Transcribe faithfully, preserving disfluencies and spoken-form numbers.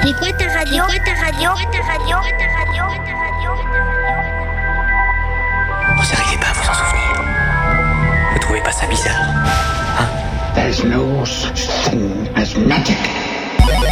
C'est quoi ta radio? Quoi ta radio? Ta radio? Ta radio? Ta radio? Vous n'arrivez pas à vous en souvenir? Vous trouvez pas ça bizarre? Hein? There's no such thing as magic.